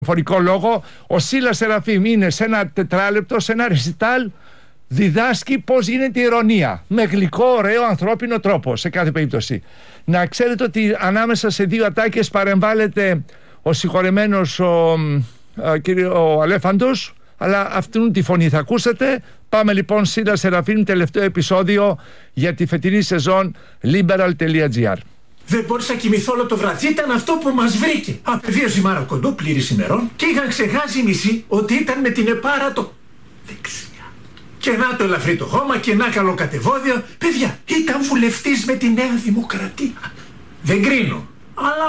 Φορικό λόγο, ο Σίλας Σεραφείμ είναι σε ένα τετράλεπτο, σε ένα ρεσιτάλ, διδάσκει πώς γίνεται η ειρωνία με γλυκό, ωραίο, ανθρώπινο τρόπο σε κάθε περίπτωση. Να ξέρετε ότι ανάμεσα σε δύο ατάκες παρεμβάλλεται ο συγχωρεμένος ο Αλέφαντος, αλλά αυτήν τη φωνή θα ακούσετε. Πάμε λοιπόν, Σίλας Σεραφείμ, τελευταίο επεισόδιο για τη φετινή σεζόν liberal.gr. Δεν μπόρεσα να κοιμηθώ όλο το βράδυ. Ήταν αυτό που μας βρήκε. Απεβίωσε η Μάρα Κοντό, πλήρης ημερών, και είχαν ξεχάσει οι μισοί ότι ήταν με την επάρα το δεξιά. Και να το ελαφρύ το χώμα και να καλοκατεβόδιο. Παιδιά, ήταν βουλευτής με τη Νέα Δημοκρατία. Δεν κρίνω, αλλά...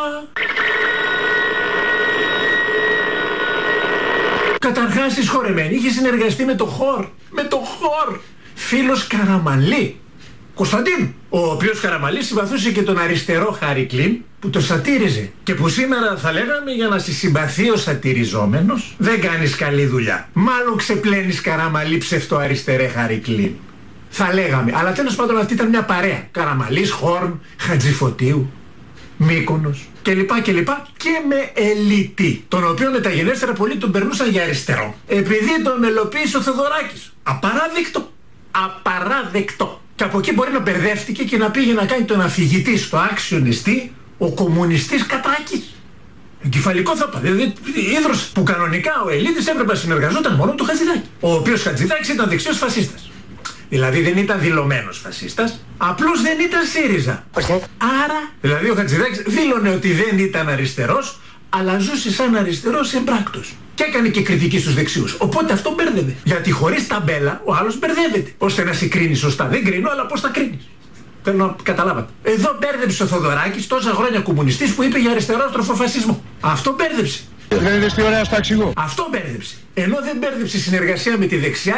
Καταρχάς εισχωρεμένη είχε συνεργαστεί με το Χορ. Με το Χορ. Φίλος Καραμανλή. Κωνσταντίνου, ο οποίος Καραμανλής συμπαθούσε και τον αριστερό Χάρη Κλίν που το σατήριζε και που σήμερα θα λέγαμε, για να σε συμπαθεί ο σατηριζόμενος δεν κάνεις καλή δουλειά. Μάλλον ξεπλένεις, Καραμανλή, ψευτοαριστερέ Χάρη Κλίν, θα λέγαμε. Αλλά τέλος πάντων αυτή ήταν μια παρέα. Καραμανλής, Χόρν, Χατζηφωτίου, Μύκονος κλπ. Και με Ελίτη, τον οποίο μεταγενέστερα πολλοί τον περνούσαν για αριστερό, επειδή τον μελοποίησε ο Θεοδωράκης. Απαράδεκτο. Απαράδεκτο. Και από εκεί μπορεί να μπερδεύτηκε και να πήγε να κάνει τον αφηγητή στο άξιο νηστή ο κομμουνιστής Κατράκης. Εγκεφαλικό θα πάει. Ίδρος που κανονικά ο Ελίτης έπρεπε να συνεργαζόταν μόνο με τον Χατζηδάκη. Ο οποίος Χατζηδάκης ήταν δεξιός φασίστας. Δηλαδή δεν ήταν δηλωμένος φασίστας, απλώς δεν ήταν ΣΥΡΙΖΑ. Άρα, δηλαδή ο Χατζηδάκης δήλωνε ότι δεν ήταν αριστερός, αλλά ζούσε σαν αριστερός εμπράκτος. Και έκανε και κριτική στους δεξιούς. Οπότε αυτό μπέρδευε. Γιατί χωρίς ταμπέλα ο άλλος μπερδεύεται. Ώστε να σε κρίνει σωστά. Δεν κρίνω, αλλά πώς θα κρίνεις. Θέλω να καταλάβατε. Εδώ μπέρδεψε ο Θοδωράκης, τόσα χρόνια κομμουνιστής, που είπε για αριστερόστροφο φασισμό. Αυτό μπέρδεψε. Δεν είδες τι ωραία στο εξηγώ. Αυτό μπέρδεψε. Ενώ δεν μπέρδεψε συνεργασία με τη δεξιά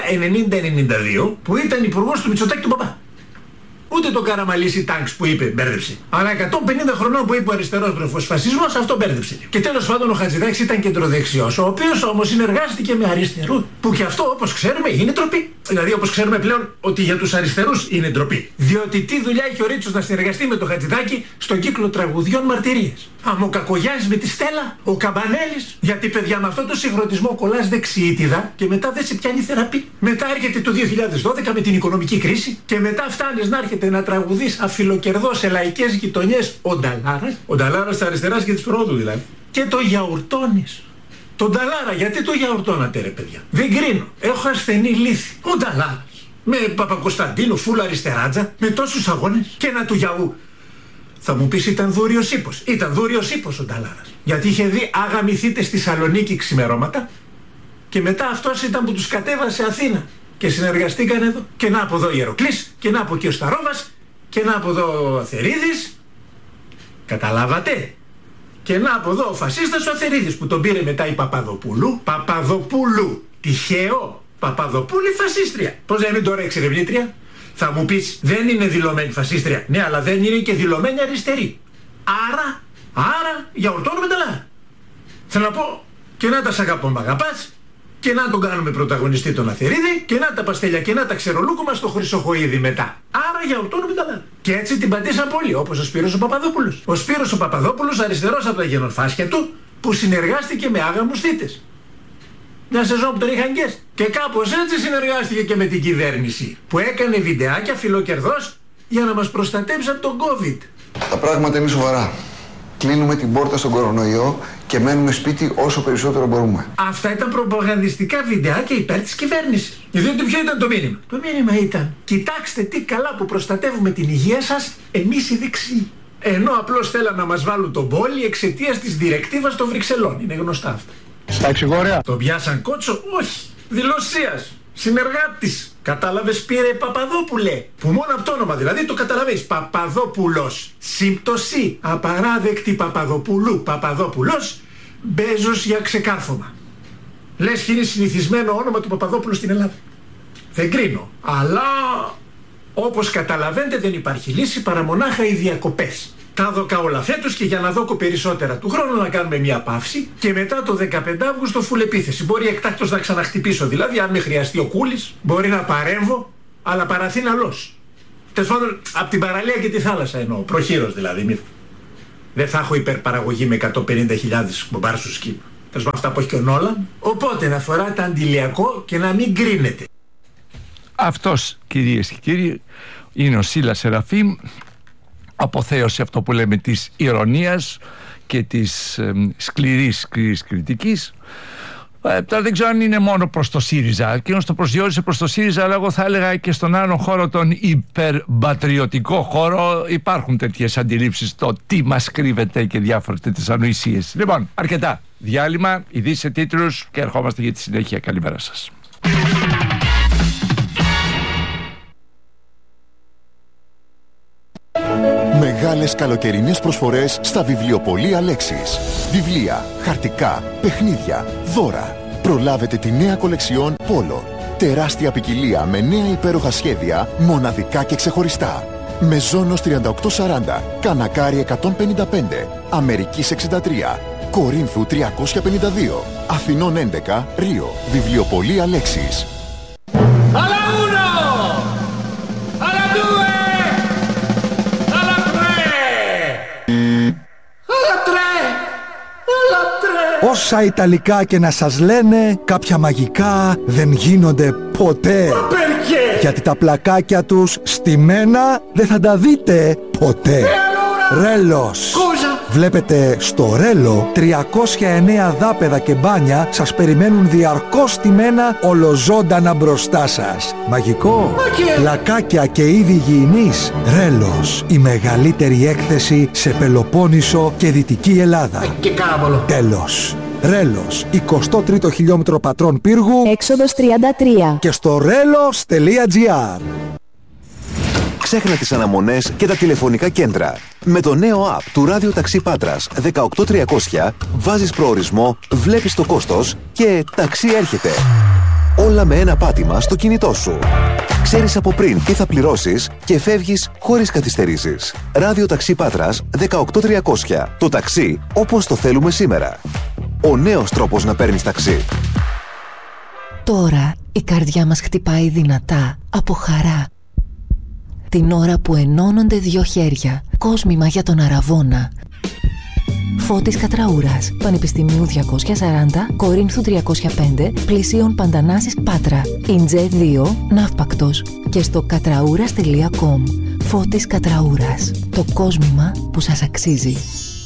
90-92 που ήταν υπουργός του Μητσοτάκη του Παπά. Ούτε το Καραμανλής Τάγκς που είπε μπέρδεψε. Αλλά 150 χρονών που είπε ο αριστερόστροφος φασισμός, αυτό μπέρδεψε. Και τέλος πάντων ο Χατζηδάκης ήταν κεντροδεξιός, ο οποίος όμως συνεργάστηκε με αριστερούς. Που και αυτό, όπως ξέρουμε, είναι ντροπή. Δηλαδή, όπως ξέρουμε πλέον ότι για τους αριστερούς είναι ντροπή. Διότι τι δουλειά έχει ο Ρίτσος να συνεργαστεί με τον Χατζηδάκη στον κύκλο τραγουδιών Μαρτυρίες. Ο Κακογιάννης με τη Στέλλα, ο Καμπανέλης. Γιατί, παιδιά, με αυτό το συγχρονισμό κολλάς δεξιήτιδα και μετά δεν σε πιάνει θεραπεία. Μετά έρχεται το 2012 με την οικονομική κρίση και μετά φτάνεις να έρχεται να τραγουδείς αφιλοκερδό σε λαϊκές γειτονιές ο Νταλάρας. Ο Νταλάρας της αριστεράς και της πρόοδου δηλαδή. Και το γιαουρτώνεις. Τον Νταλάρα, γιατί το γιαουρτώνατε, ρε παιδιά? Δεν κρίνω. Έχω ασθενή λύθη. Ο Νταλάρας. Με Παπακοσταντίνου, φούλ αριστεράτζα, με τόσους αγώνες και να του γιαού. Θα μου πεις, ήταν δούριος ύπος. Ήταν δούριος ύπος ο Νταλάρας. Γιατί είχε δει αγαμηθείτε στη Θεσσαλονίκη ξημερώματα και μετά αυτός ήταν που τους κατέβασε Αθήνα. Και συνεργαστήκαν εδώ. Και να από εδώ η Ιεροκλής, και να από εκεί ο Σταρόβας, και να από εδώ ο Θερίδης. Καταλάβατε? Και να από εδώ ο φασίστας ο Θερίδης που τον πήρε μετά η Παπαδοπούλου. Παπαδοπούλου. Τυχαίο. Παπαδοπούλη φασίστρια. Πώς να είναι τώρα εξερευνήτρια? Θα μου πεις, δεν είναι δηλωμένη φασίστρια. Ναι, αλλά δεν είναι και δηλωμένη αριστερή. Άρα γιαουρτώνουμε τα λάθη. Θέλω να πω, και να τα σ' αγαπώ μ' αγαπάς, και να τον κάνουμε πρωταγωνιστή τον Αθερίδη, και να τα παστέλια και να τα ξερολούκουμα στο Χρυσοχοΐδη μετά. Άρα γιαουρτώνουμε τα λάθη. Και έτσι την πατήσαν πολύ, όπως ο Σπύρος ο Παπαδόπουλος. Ο Σπύρος ο Παπαδόπουλος, αριστερός από τα γενοφάσκια του, που συνεργάστηκε με άγαμους θύτες. Μια σεζόν που τον είχαν γκέστη. Και κάπως έτσι συνεργάστηκε και με την κυβέρνηση, που έκανε βιντεάκια φιλοκερδός για να μας προστατέψει από τον COVID. Τα πράγματα είναι σοβαρά. Κλείνουμε την πόρτα στον κορονοϊό και μένουμε σπίτι όσο περισσότερο μπορούμε. Αυτά ήταν προπαγανδιστικά βιντεάκια υπέρ της κυβέρνησης. Διότι ποιο ήταν το μήνυμα? Το μήνυμα ήταν: κοιτάξτε τι καλά που προστατεύουμε την υγεία σας εμείς οι δεξιοί. Ενώ απλώς θέλαν να μας βάλουν τον πόλη εξαιτίας της διρεκτίβας των Βρυξελών. Είναι γνωστά αυτά. Στα εξηγόρια. Τον πιάσαν κότσο? Όχι. Δηλωσίας. Συνεργάτης. Κατάλαβες, πήρε Παπαδόπουλε. Που μόνο από το όνομα δηλαδή το καταλαβαίνεις. Παπαδόπουλος. Σύμπτωση. Απαράδεκτη Παπαδοπούλου. Παπαδόπουλος. Μπέζος για ξεκάρφωμα. Λες και είναι συνηθισμένο όνομα του Παπαδόπουλου στην Ελλάδα. Δεν κρίνω. Αλλά όπως καταλαβαίνετε δεν υπάρχει λύση παρά μονάχα οι διακοπές. Τα δώκα όλα φέτος και για να δώκω περισσότερα του χρόνου να κάνουμε μια παύση και μετά το 15 Αύγουστο φουλ επίθεση. Μπορεί εκτάκτως να ξαναχτυπήσω, δηλαδή αν με χρειαστεί ο Κούλης, μπορεί να παρέμβω, αλλά παραθύναλος. Τέλος πάντων, από την παραλία και τη θάλασσα εννοώ, προχείρως δηλαδή. Δεν θα έχω υπερπαραγωγή με 150.000 μπομπάρσους σκι. τέλος αυτά που έχει και ο Νόλαν. Οπότε να φοράτε αντιλιακό και να μην κρίνετε. Αυτός, κυρίες και κύριοι, είναι ο Σίλας Σεραφείμ. Αποθέωση αυτό που λέμε της ηρωνίας και της σκληρής κριτικής. Τώρα δεν ξέρω αν είναι μόνο προς το ΣΥΡΙΖΑ. Εκείνος το προσδιορίσε προς το ΣΥΡΙΖΑ, αλλά εγώ θα έλεγα και στον άλλο χώρο, τον υπερπατριωτικό χώρο, υπάρχουν τέτοιες αντιλήψεις, το τι μας κρύβεται και διάφορες τέτοιες ανοησίες. Λοιπόν, αρκετά. Διάλειμμα, ειδήσεις σε τίτλους και ερχόμαστε για τη συνέχεια. Καλημέρα σας. Μεγάλες καλοκαιρινές προσφορές στα βιβλιοπωλεία Λέξης. Βιβλία, χαρτικά, παιχνίδια, δώρα. Προλάβετε τη νέα κολεξιόν Polo. Τεράστια ποικιλία με νέα υπέροχα σχέδια, μοναδικά και ξεχωριστά. Μεζόνος 3840, Κανακάρι 155, Αμερικής 63, Κορίνθου 352, Αθηνών 11, Ρίο. Βιβλιοπωλεία Λέξης. Όσα Ιταλικά και να σας λένε, κάποια μαγικά δεν γίνονται ποτέ. Γιατί τα πλακάκια τους στημένα δεν θα τα δείτε ποτέ. Ρέλος. Βλέπετε, στο Ρέλο 309 δάπεδα και μπάνια σας περιμένουν διαρκώς στημένα ολοζώντανα μπροστά σας. Μαγικό. Πλακάκια και είδη υγιεινής. Ρέλος. Η μεγαλύτερη έκθεση σε Πελοπόννησο και Δυτική Ελλάδα. Τέλος. Ρέλος, 23ο χιλιόμετρο Πατρών Πύργου, έξοδος 33. Και στο relos.gr. Ξέχνα τις αναμονές και τα τηλεφωνικά κέντρα. Με το νέο app του Ράδιο Ταξί Πάτρας 18300 βάζεις προορισμό, βλέπεις το κόστος και ταξί έρχεται. Όλα με ένα πάτημα στο κινητό σου. Ξέρεις από πριν τι θα πληρώσεις και φεύγεις χωρίς καθυστερήσεις. Ράδιο Ταξί Πάτρας 18300. Το ταξί όπως το θέλουμε σήμερα. Ο νέος τρόπος να παίρνεις ταξί. Τώρα η καρδιά μας χτυπάει δυνατά από χαρά. Την ώρα που ενώνονται δύο χέρια. Κόσμημα για τον Αραβώνα. Φώτης Κατραούρας, Πανεπιστημίου 240, Κορίνθου 305, Πλησίων Παντανάσης Πάτρα, Ιντζέ 2, Ναύπακτος και στο κατραούρας.com. Φώτης Κατραούρας, το κόσμημα που σας αξίζει.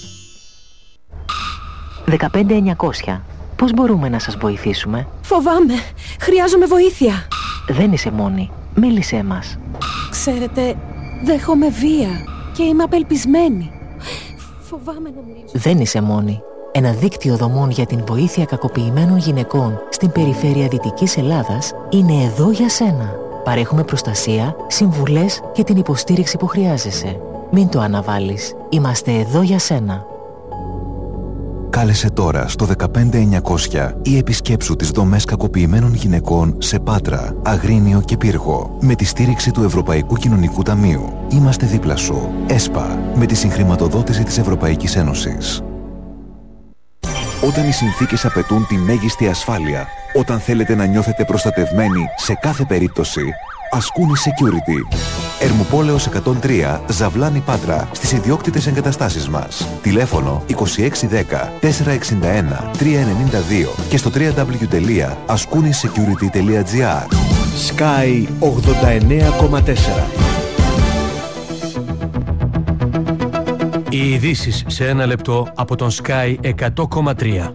15900. Πώς μπορούμε να σας βοηθήσουμε? Φοβάμαι. Χρειάζομαι βοήθεια. Δεν είσαι μόνη. Μίλησέ μας. Ξέρετε, δέχομαι βία και είμαι απελπισμένη. Φοβάμαι να μιλήσω. Δεν είσαι μόνη. Ένα δίκτυο δομών για την βοήθεια κακοποιημένων γυναικών στην περιφέρεια Δυτικής Ελλάδας είναι εδώ για σένα. Παρέχουμε προστασία, συμβουλές και την υποστήριξη που χρειάζεσαι. Μην το αναβάλεις. Είμαστε εδώ για σένα. Κάλεσε τώρα στο 15900 ή επισκέψου τις δομές κακοποιημένων γυναικών σε Πάτρα, Αγρίνιο και Πύργο με τη στήριξη του Ευρωπαϊκού Κοινωνικού Ταμείου. Είμαστε δίπλα σου. ΕΣΠΑ, με τη συγχρηματοδότηση της Ευρωπαϊκής Ένωσης. Όταν οι συνθήκες απαιτούν τη μέγιστη ασφάλεια, όταν θέλετε να νιώθετε προστατευμένοι σε κάθε περίπτωση, Ασκούνη Security. Ερμοπόλεως 103, Ζαβλάνη Πάτρα, στις ιδιόκτητες εγκαταστάσεις μας. Τηλέφωνο 2610 461 392 και στο www.askounisecurity.gr. Sky 89,4. Οι ειδήσεις σε ένα λεπτό από τον Sky 100,3.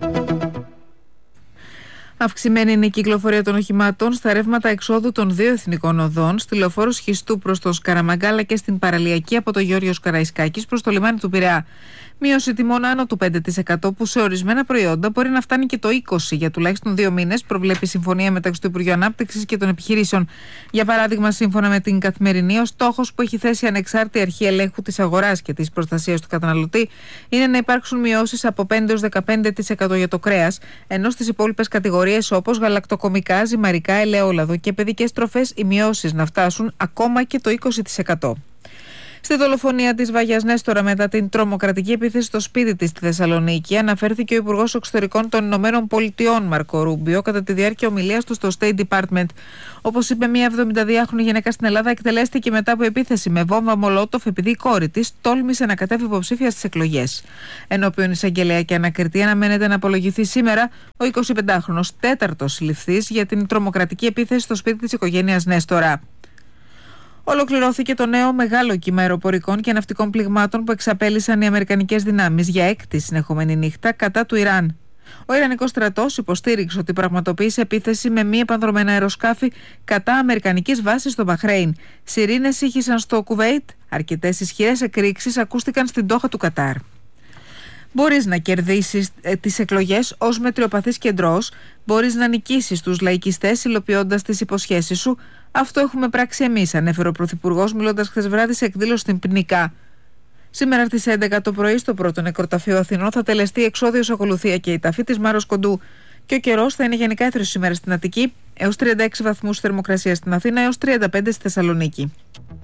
Αυξημένη είναι η κυκλοφορία των οχημάτων στα ρεύματα εξόδου των δύο εθνικών οδών, στη λεωφόρο Σχιστού προς το Σκαραμαγκάλα και στην παραλιακή από το Γεώργιος Καραϊσκάκης προς το λιμάνι του Πειραιά. Μείωση τιμών άνω του 5% που σε ορισμένα προϊόντα μπορεί να φτάνει και το 20% για τουλάχιστον 2 μήνες, προβλέπει η συμφωνία μεταξύ του Υπουργείου Ανάπτυξης και των επιχειρήσεων. Για παράδειγμα, σύμφωνα με την Καθημερινή, ο στόχος που έχει θέσει η ανεξάρτητη αρχή ελέγχου της αγοράς και της προστασίας του καταναλωτή είναι να υπάρξουν μειώσεις από 5% έως 15% για το κρέας, ενώ στις υπόλοιπες κατηγορίες όπως γαλακτοκομικά, ζυμαρικά, ελαιόλαδο και παιδικές τροφές οι μειώσεις να φτάσουν ακόμα και το 20%. Στη δολοφονία της Βάγιας Νέστορα μετά την τρομοκρατική επίθεση στο σπίτι της στη Θεσσαλονίκη αναφέρθηκε ο Υπουργός Εξωτερικών των Ηνωμένων Πολιτειών Μάρκο Ρούμπιο κατά τη διάρκεια ομιλίας του στο State Department. Όπως είπε, μια 72χρονη γυναίκα στην Ελλάδα εκτελέστηκε μετά από επίθεση με βόμβα Μολότοφ επειδή η κόρη της τόλμησε να κατέβει υποψήφια στις εκλογές. Ενώπιον εισαγγελέα και ανακριτή αναμένεται να απολογηθεί σήμερα ο 25χρονος τέταρτος συλληφθής για την τρομοκρατική επίθεση στο σπίτι της οικογένειας Νέστορα. Ολοκληρώθηκε το νέο μεγάλο κύμα αεροπορικών και ναυτικών πληγμάτων που εξαπέλυσαν οι αμερικανικές δυνάμεις για έκτη συνεχόμενη νύχτα κατά του Ιράν. Ο Ιρανικός στρατός υποστήριξε ότι πραγματοποίησε επίθεση με μη επανδρομένα αεροσκάφη κατά αμερικανικής βάσης στο Μπαχρέιν. Σιρήνες ήχησαν στο Κουβέιτ, αρκετές ισχυρές εκρήξεις ακούστηκαν στην Ντόχα του Κατάρ. Μπορείς να κερδίσεις τις εκλογές ως μετριοπαθής κεντρός, μπορείς να νικήσεις τους λαϊκιστές υλοποιώντας τις υποσχέσεις σου. Αυτό έχουμε πράξει εμείς, ανέφερε ο Πρωθυπουργός μιλώντας χθες βράδυ σε εκδήλωση στην Πνικά. Σήμερα στις 11 το πρωί στο πρώτο νεκροταφείο Αθηνών θα τελεστεί εξώδιος ακολουθία και η ταφή της Μάρος Κοντού. Και ο καιρός θα είναι γενικά έθριος σήμερα στην Αττική, έως 36 βαθμούς θερμοκρασία στην Αθήνα, έως 35 στη Θεσσαλονίκη.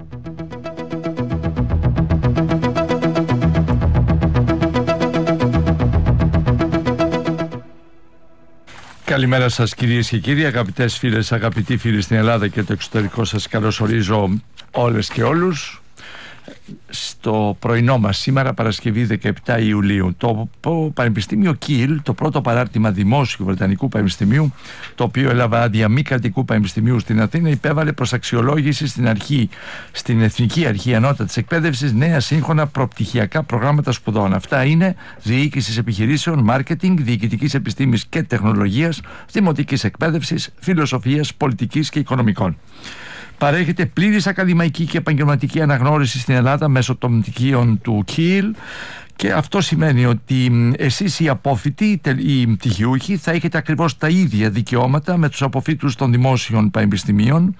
Καλημέρα σας κυρίες και κύριοι, αγαπητές φίλες, αγαπητοί φίλοι στην Ελλάδα και το εξωτερικό, σας καλωσορίζω όλες και όλους στο πρωινό μας σήμερα, Παρασκευή 17 Ιουλίου. Το Πανεπιστήμιο Κιλ, το πρώτο παράρτημα δημόσιου Βρετανικού Πανεπιστημίου, το οποίο έλαβε άδεια μη κρατικού πανεπιστημίου στην Αθήνα, υπέβαλε προς αξιολόγηση στην Εθνική Αρχή Ανώτατης Εκπαίδευσης νέα σύγχρονα προπτυχιακά προγράμματα σπουδών. Αυτά είναι διοίκησης επιχειρήσεων, μάρκετινγκ, διοικητικής επιστήμης και τεχνολογίας, δημοτικής εκπαίδευσης, φιλοσοφίας, πολιτικής και οικονομικών. Παρέχεται πλήρης ακαδημαϊκή και επαγγελματική αναγνώριση στην Ελλάδα μέσω των πτυχίων του ΚΙΛ, και αυτό σημαίνει ότι εσείς οι απόφοιτοι, οι πτυχιούχοι, θα έχετε ακριβώς τα ίδια δικαιώματα με τους αποφοίτους των δημόσιων πανεπιστημίων,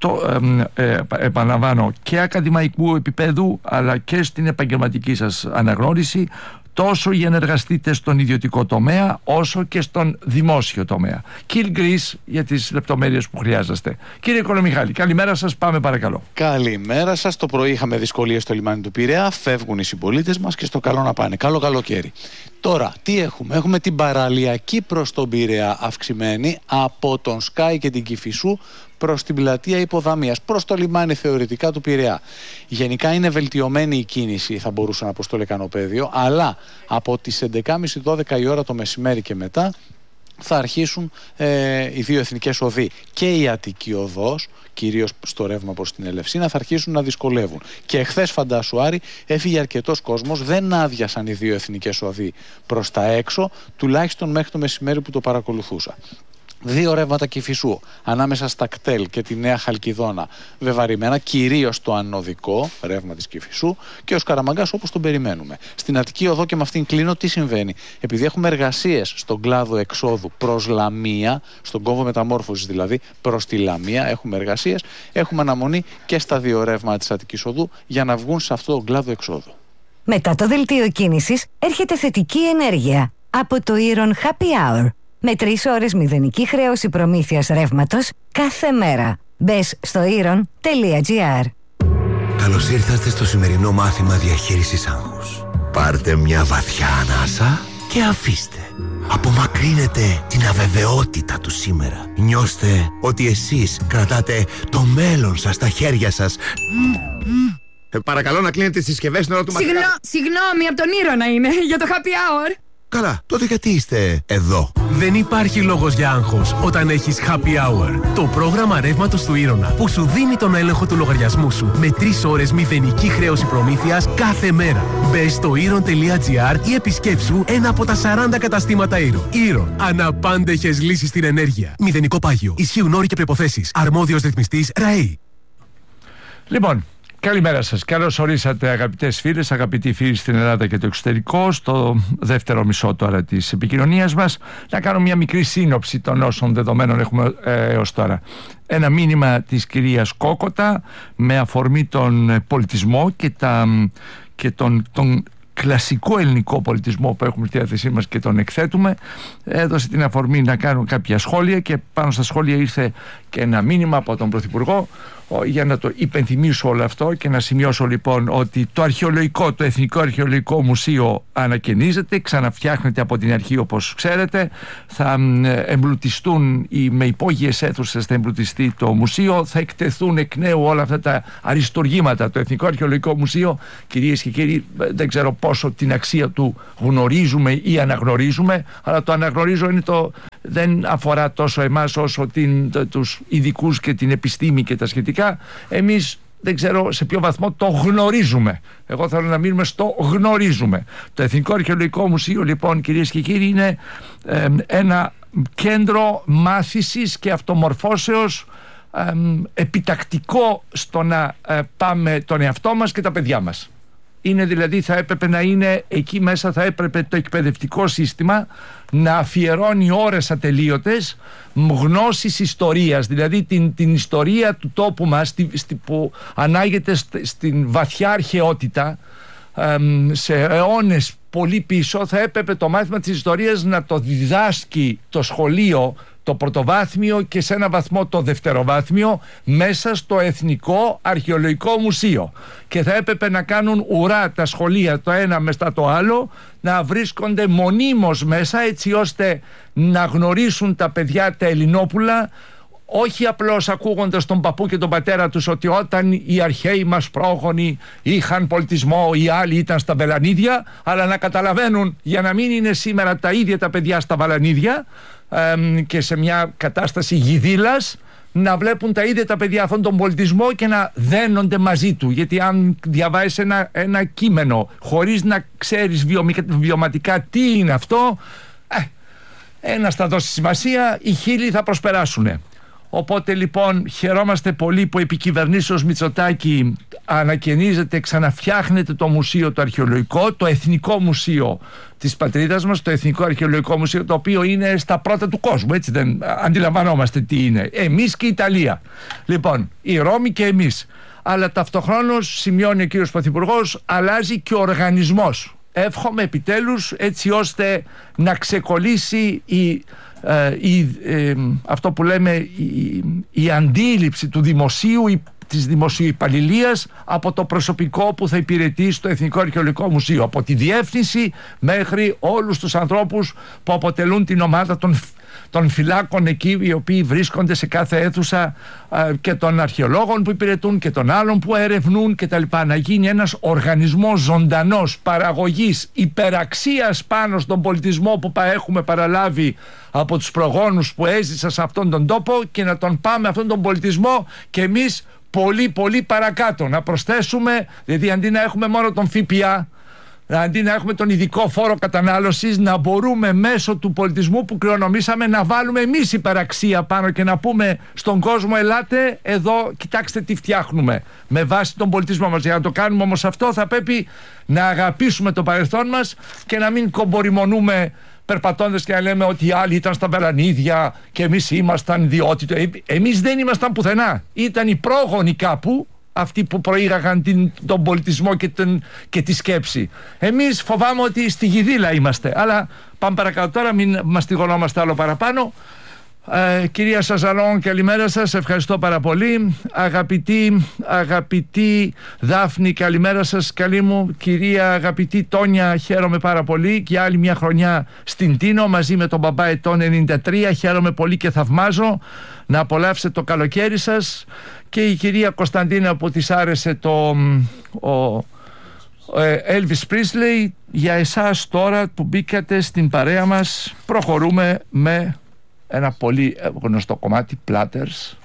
επαναλαμβάνω, και ακαδημαϊκού επίπεδου αλλά και στην επαγγελματική σας αναγνώριση, τόσο για να εργαστείτε στον ιδιωτικό τομέα όσο και στον δημόσιο τομέα. Κιλ Greece για τις λεπτομέρειες που χρειάζεστε. Κύριε Κολομιχάλη, καλημέρα σας, πάμε παρακαλώ. Καλημέρα σας. Το πρωί είχαμε δυσκολίες στο λιμάνι του Πειραιά, φεύγουν οι συμπολίτες μας και στο καλό να πάνε. Καλό καλοκαίρι. Τώρα, τι έχουμε? Έχουμε την παραλιακή προς τον Πειραιά αυξημένη από τον Σκάι και την Κηφισού προς την πλατεία Υποδαμίας, προς το λιμάνι θεωρητικά του Πειραιά. Γενικά είναι βελτιωμένη η κίνηση, θα μπορούσα να πω, στο λεκανοπέδιο, αλλά από τις 11.30-12 η ώρα το μεσημέρι και μετά θα αρχίσουν οι δύο εθνικές οδοί και η Αττική Οδός, κυρίως στο ρεύμα προς την Ελευσίνα, θα αρχίσουν να δυσκολεύουν. Και εχθές, φαντάσου Άρη, έφυγε αρκετός κόσμος, δεν άδειασαν οι δύο εθνικές οδοί προς τα έξω, τουλάχιστον μέχρι το μεσημέρι που το παρακολουθούσα. Δύο ρεύματα Κηφισού ανάμεσα στα κτέλ και τη Νέα Χαλκιδόνα βεβαρημένα, κυρίως το ανωδικό ρεύμα της Κηφισού, και ο Σκαραμαγκάς όπως τον περιμένουμε. Στην Αττική Οδό, και με αυτήν κλείνω, τι συμβαίνει? Επειδή έχουμε εργασίες στον κλάδο εξόδου προς Λαμία, στον κόμβο μεταμόρφωσης δηλαδή προς τη Λαμία, έχουμε εργασίες, έχουμε αναμονή και στα δύο ρεύματα της Αττικής Οδού για να βγουν σε αυτό τον κλάδο εξόδου. Μετά το δελτίο κίνησης έρχεται θετική ενέργεια από το Iron Happy Hour. Με 3 ώρες μηδενική χρέωση προμήθειας ρεύματος κάθε μέρα. Μπες στο iron.gr. Καλώς ήρθατε στο σημερινό μάθημα διαχείρισης άγχους. Πάρτε μια βαθιά ανάσα και αφήστε. Απομακρύνετε την αβεβαιότητα του σήμερα. Νιώστε ότι εσείς κρατάτε το μέλλον σας στα χέρια σας. Παρακαλώ να κλείνετε τις συσκευές στην ώρα του μαθήματος. Συγγνώμη, από τον Ήρωνα είναι, για το happy hour. Καλά, τότε γιατί είστε εδώ? Δεν υπάρχει λόγος για άγχος όταν έχεις Happy Hour. Το πρόγραμμα ρεύματος του Ήρωνα που σου δίνει τον έλεγχο του λογαριασμού σου με 3 ώρες μηδενική χρέωση προμήθειας κάθε μέρα. Μπες στο iron.gr ή επισκέψου ένα από τα 40 καταστήματα Iron. Iron. Αναπάντεχες λύσεις στην ενέργεια. Μηδενικό πάγιο. Ισχύουν όροι και προϋποθέσεις. Αρμόδιος ρυθμιστής ΡΑΕΗ. Λοιπόν, καλημέρα σας. Καλώς ορίσατε, αγαπητές φίλες, αγαπητοί φίλοι στην Ελλάδα και το εξωτερικό, στο δεύτερο μισό τώρα της επικοινωνίας μας. Να κάνω μια μικρή σύνοψη των όσων δεδομένων έχουμε έως τώρα. Ένα μήνυμα της κυρίας Κόκοτα με αφορμή τον πολιτισμό και τον κλασικό ελληνικό πολιτισμό που έχουμε στη διάθεσή μας και τον εκθέτουμε. Έδωσε την αφορμή να κάνουν κάποια σχόλια, και πάνω στα σχόλια ήρθε και ένα μήνυμα από τον Πρωθυπουργό, για να το υπενθυμίσω όλο αυτό και να σημειώσω λοιπόν ότι το Εθνικό Αρχαιολογικό Μουσείο ανακαινίζεται, ξαναφτιάχνεται από την αρχή όπως ξέρετε, θα εμπλουτιστούν με υπόγειες αίθουσες, θα εμπλουτιστεί το μουσείο, θα εκτεθούν εκ νέου όλα αυτά τα αριστουργήματα. Το Εθνικό Αρχαιολογικό Μουσείο, κυρίες και κύριοι, δεν ξέρω πόσο την αξία του γνωρίζουμε ή αναγνωρίζουμε, αλλά το αναγνωρίζω δεν αφορά τόσο εμάς όσο τους ειδικούς και την επιστήμη και τα σχετικά. Εμείς δεν ξέρω σε ποιο βαθμό το γνωρίζουμε. Εγώ θέλω να μείνουμε στο γνωρίζουμε. Το Εθνικό Αρχαιολογικό Μουσείο λοιπόν, κυρίες και κύριοι, είναι ένα κέντρο μάθησης και αυτομορφώσεως επιτακτικό στο να πάμε τον εαυτό μας και τα παιδιά μας. Είναι δηλαδή, θα έπρεπε να είναι εκεί μέσα, θα έπρεπε το εκπαιδευτικό σύστημα να αφιερώνει ώρες ατελείωτες γνώσης ιστορίας, δηλαδή την ιστορία του τόπου μας που ανάγεται στην βαθιά αρχαιότητα, σε αιώνες πολύ πίσω. Θα έπρεπε το μάθημα της ιστορίας να το διδάσκει το σχολείο, το πρωτοβάθμιο και σε ένα βαθμό το δευτεροβάθμιο, μέσα στο Εθνικό Αρχαιολογικό Μουσείο, και θα έπρεπε να κάνουν ουρά τα σχολεία το ένα μετά το άλλο, να βρίσκονται μονίμως μέσα, έτσι ώστε να γνωρίσουν τα παιδιά τα Ελληνόπουλα, όχι απλώς ακούγοντας τον παππού και τον πατέρα τους ότι όταν οι αρχαίοι μας πρόγονοι είχαν πολιτισμό, οι άλλοι ήταν στα βελανίδια, αλλά να καταλαβαίνουν, για να μην είναι σήμερα τα ίδια τα παιδιά στα βαλανίδια και σε μια κατάσταση γιδήλας, να βλέπουν τα ίδια τα παιδιά αυτόν τον πολιτισμό και να δένονται μαζί του. Γιατί αν διαβάζεις ένα κείμενο χωρίς να ξέρεις βιωματικά τι είναι αυτό, ένας θα δώσει σημασία, οι χίλιοι θα προσπεράσουν. Οπότε λοιπόν χαιρόμαστε πολύ που επί κυβερνήσεως Μητσοτάκη ανακαινίζεται, ξαναφτιάχνεται το μουσείο το αρχαιολογικό, το Εθνικό Μουσείο της πατρίδας μας, το Εθνικό Αρχαιολογικό Μουσείο, το οποίο είναι στα πρώτα του κόσμου, έτσι δεν αντιλαμβανόμαστε τι είναι? Εμείς και η Ιταλία, λοιπόν, η Ρώμη και εμείς. Αλλά ταυτοχρόνως, σημειώνει ο κύριος Πρωθυπουργός, αλλάζει και ο οργανισμός. Εύχομαι επιτέλους, έτσι ώστε να ξεκολλήσει αυτό που λέμε η αντίληψη του δημοσίου, της δημοσίου υπαλληλίας, από το προσωπικό που θα υπηρετεί στο Εθνικό Αρχαιολογικό Μουσείο, από τη διεύθυνση μέχρι όλους τους ανθρώπους που αποτελούν την ομάδα των φυλάκων εκεί, οι οποίοι βρίσκονται σε κάθε αίθουσα, και των αρχαιολόγων που υπηρετούν και των άλλων που ερευνούν κτλ. Να γίνει ένας οργανισμός ζωντανός παραγωγής υπεραξίας πάνω στον πολιτισμό που έχουμε παραλάβει από τους προγόνους που έζησαν σε αυτόν τον τόπο, και να τον πάμε αυτόν τον πολιτισμό και εμείς πολύ πολύ παρακάτω. Να προσθέσουμε, δηλαδή αντί να έχουμε μόνο τον ΦΠΑ, αντί να έχουμε τον ειδικό φόρο κατανάλωσης, να μπορούμε μέσω του πολιτισμού που κληρονομήσαμε να βάλουμε εμείς υπεραξία πάνω και να πούμε στον κόσμο, ελάτε εδώ, κοιτάξτε τι φτιάχνουμε με βάση τον πολιτισμό μας. Για να το κάνουμε όμως αυτό θα πρέπει να αγαπήσουμε το παρελθόν μας και να μην κομποριμονούμε περπατώντας και να λέμε ότι οι άλλοι ήταν στα βελανίδια και εμείς ήμασταν ιδιότητες. Εμείς δεν ήμασταν πουθενά. Ήταν οι πρόγονοι κάπου, αυτοί που προήγαγαν τον πολιτισμό και τη σκέψη. Εμείς φοβάμαι ότι στη γιδήλα είμαστε. Αλλά πάμε παρακάτω τώρα, μην μαστιγωνόμαστε άλλο παραπάνω. Κυρία Σαζαλόν, καλημέρα σας, ευχαριστώ πάρα πολύ. Αγαπητή Δάφνη, καλημέρα σας, καλή μου. Κυρία αγαπητή Τόνια, χαίρομαι πάρα πολύ, και άλλη μια χρονιά στην Τίνο μαζί με τον μπαμπά ετών 93, χαίρομαι πολύ και θαυμάζω. Να απολαύσετε το καλοκαίρι σας. Και η κυρία Κωνσταντίνα που της άρεσε ο Elvis Presley, για εσάς τώρα που μπήκατε στην παρέα μας, προχωρούμε με ένα πολύ γνωστό κομμάτι, Platters.